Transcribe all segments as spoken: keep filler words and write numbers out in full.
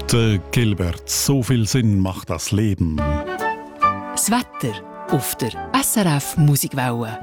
Der Gilbert, so viel Sinn macht das Leben. Das Wetter auf der S R F Musikwelle.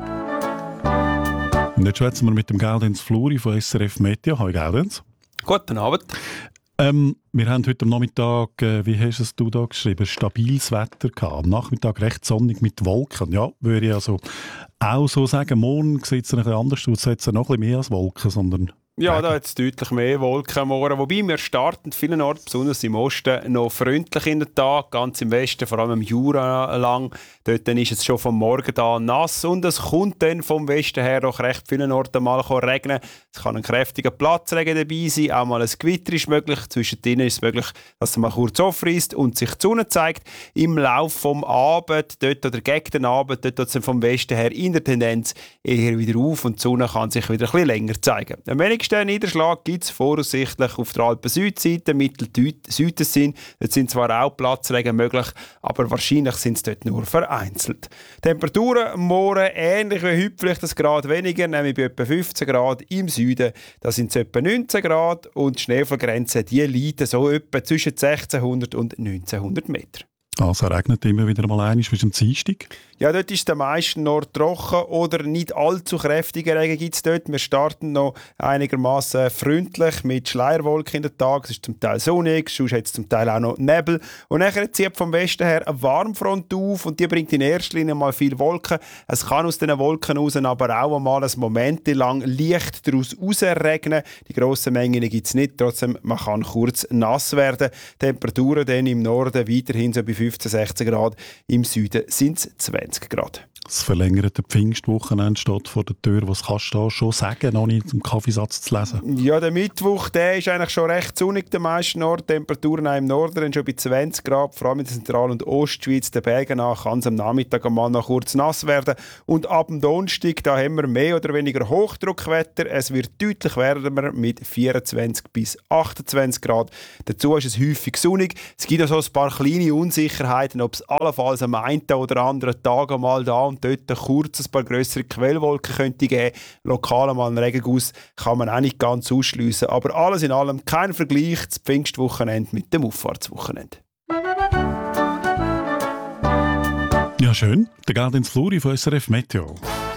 Und jetzt schwätzen wir mit dem Gaudenz Fluri von S R F Meteo. Hallo Gaudenz. Guten Abend. Ähm, wir haben heute am Nachmittag, äh, wie hast es du da geschrieben, stabiles Wetter gehabt. Am Nachmittag recht sonnig mit Wolken. Ja, würde ich also auch so sagen. Morgen sieht es ein bisschen anders aus. Es hat noch ein bisschen mehr als Wolken, sondern... Ja, da hat es deutlich mehr Wolken am Morgen. Wobei wir starten vielen Orten, besonders im Osten, noch freundlich in den Tag. Ganz im Westen, vor allem im Jura lang. Dort ist es schon vom Morgen da nass. Und es kommt dann vom Westen her auch recht vielen Orten mal regnen. Es kann ein kräftiger Platzregen dabei sein. Auch mal ein Gewitter ist möglich. Zwischendrin ist es möglich, dass es mal kurz aufreißt und sich die Sonne zeigt. Im Laufe des Abends, dort oder gegen den Abend, dort wird es vom Westen her in der Tendenz eher wieder auf und die Sonne kann sich wieder ein bisschen länger zeigen. Am wenigsten Niederschlag gibt es voraussichtlich auf der Alpen-Südseite, Mittel-Süden sind. Dort sind zwar auch Platzregen möglich, aber wahrscheinlich sind es dort nur vereinzelt. Temperaturen morgen ähnlich wie heute, vielleicht ein Grad weniger, nämlich bei etwa fünfzehn Grad im Süden. Da sind es etwa neunzehn Grad und die Schneefallgrenze die liegt so etwa zwischen sechzehnhundert und neunzehnhundert Meter. Also regnet immer wieder mal einmal bis am Dienstag. Ja, dort ist es meistens noch trocken oder nicht allzu kräftige Regen gibt es dort. Wir starten noch einigermaßen freundlich mit Schleierwolken in den Tag. Es ist zum Teil sonnig, sonst hat es zum Teil auch noch Nebel. Und dann zieht vom Westen her eine Warmfront auf und die bringt in erster Linie mal viele Wolken. Es kann aus diesen Wolken raus aber auch mal ein Moment lang leicht daraus rausregnen. Die grossen Mengen gibt es nicht, trotzdem man kann kurz nass werden. Temperaturen dann im Norden weiterhin so bei fünfzehn, sechzehn Grad, im Süden sind es zwanzig Grad. Das verlängerte Pfingstwochenende steht vor der Tür. Was kannst du da schon sagen, noch nicht im Kaffeesatz zu lesen? Ja, der Mittwoch der ist eigentlich schon recht sonnig, der meisten Orten. Temperaturen auch im Norden schon bei zwanzig Grad, vor allem in der Zentral- und Ostschweiz. Den Bergen nach kann es am Nachmittag mal noch kurz nass werden. Und ab dem Donnerstag da haben wir mehr oder weniger Hochdruckwetter. Es wird deutlich wärmer mit vierundzwanzig bis achtundzwanzig Grad. Dazu ist es häufig sonnig. Es gibt auch so ein paar kleine Unsicherheiten, ob es allenfalls am einen oder anderen Tag mal da und dort kurz ein paar grössere Quellwolken könnte geben. Lokal mal einen Regenguss kann man auch nicht ganz ausschliessen. Aber alles in allem kein Vergleich zum Pfingstwochenende mit dem Auffahrtswochenende. Ja, schön. Der Gaudenz Fluri von S R F Meteo.